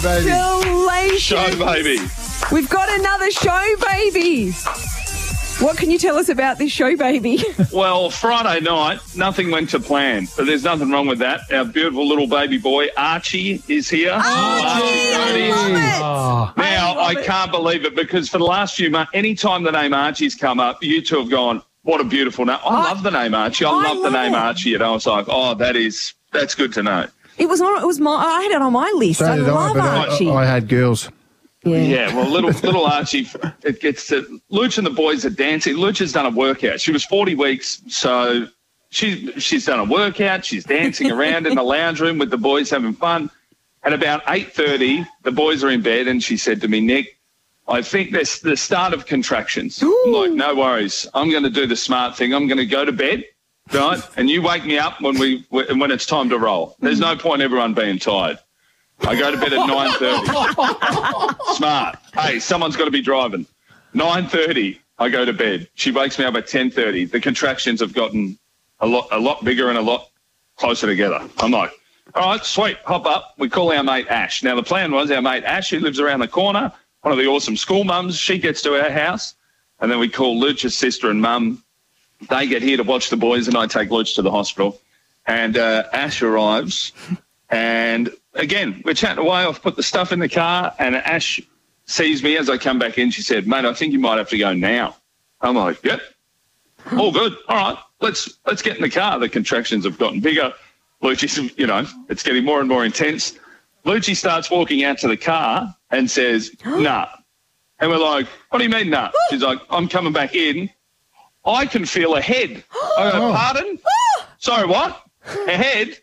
baby. Congratulations. Show baby. We've got another show baby. What can you tell us about this show baby? Well, Friday night, nothing went to plan, but there's nothing wrong with that. Our beautiful little baby boy, Archie, is here. Archie, I love it. Now, I can't believe it because for the last few months, any time the name Archie's come up, you two have gone, what a beautiful name. I love the name Archie. I love the name Archie. And I was like, oh, that's good to know. I had it on my list. I love Archie. I had girls. Yeah, well, little Archie, it gets to Luch and the boys are dancing. Luch has done a workout. She was 40 weeks, so she's done a workout. She's dancing around in the lounge room with the boys having fun. At about 8:30, the boys are in bed, and she said to me, Nick, I think that's the start of contractions. Ooh. I'm like, no worries. I'm going to do the smart thing. I'm going to go to bed, right? And you wake me up when it's time to roll. There's no point everyone being tired. I go to bed at 9:30. Smart. Hey, someone's got to be driving. 9:30, I go to bed. She wakes me up at 10:30. The contractions have gotten a lot bigger and a lot closer together. I'm like, all right, sweet, hop up. We call our mate Ash. Now, the plan was our mate Ash, who lives around the corner, one of the awesome school mums, she gets to our house, and then we call Luch's sister and mum. They get here to watch the boys, and I take Luch to the hospital. And Ash arrives, and again, we're chatting away. I've put the stuff in the car, and Ash sees me as I come back in. She said, mate, I think you might have to go now. I'm like, yep, all good. All right, let's get in the car. The contractions have gotten bigger. Lucie's, it's getting more and more intense. Lucie starts walking out to the car and says, nah. And we're like, what do you mean, nah? She's like, I'm coming back in. I can feel a head. I go, pardon? Sorry, what? A head?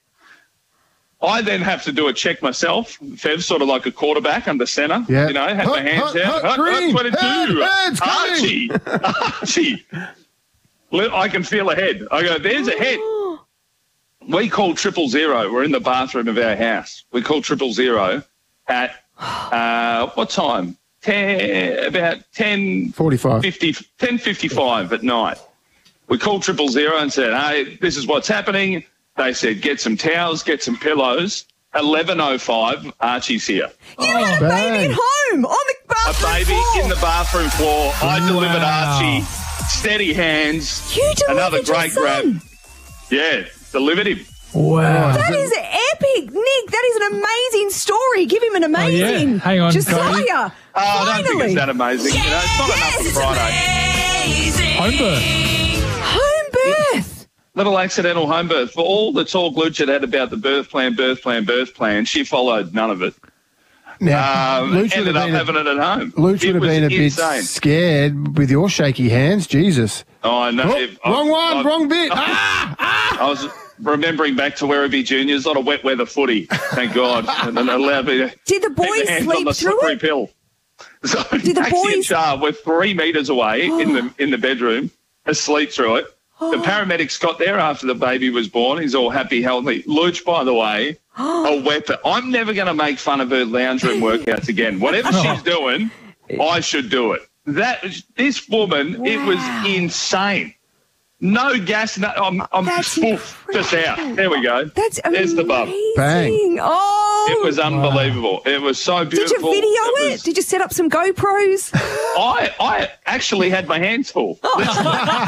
I then have to do a check myself. Fev's sort of like a quarterback under centre. Yeah. Have my hands out. 22. Archie. I can feel a head. I go, there's a head. We call 000. We're in the bathroom of our house. We call 000 at, what time? About 10:55 at night. We called 000 and said, hey, this is what's happening. They said, get some towels, get some pillows. 11:05, Archie's here. You had a baby at home on the bathroom floor. In the bathroom floor. I delivered Archie. Steady hands. You delivered another great your son. grab. Yeah, delivered him. Wow. That is epic, Nick. That is an amazing story. Give him an amazing. Yeah. Hang on, Josiah. I don't think it's that amazing. It's not enough for Friday. Home birth. Home birth. Little accidental home birth. For all the talk Luch had about the birth plan, she followed none of it. Now, ended up having it at home. Luch would have been a bit scared with your shaky hands. Jesus. Oh, I know. Wrong bit. I was remembering back to Werribee Juniors, a lot of wet weather footy, thank God. And then allowed me to Did the boys sleep through it? Pill. So Did the Maxie and boys? Char were 3 metres away in the bedroom, asleep through it. The paramedics got there after the baby was born. He's all happy, healthy. Luch, by the way, a weapon. I'm never going to make fun of her lounge room workouts again. Whatever she's doing, I should do it. This woman, it was insane. No gas. I'm just out. There we go. That's amazing. There's the bub. Bang. Oh. It was unbelievable. It was so beautiful. Did you video it? Did you set up some GoPros? I actually had my hands full.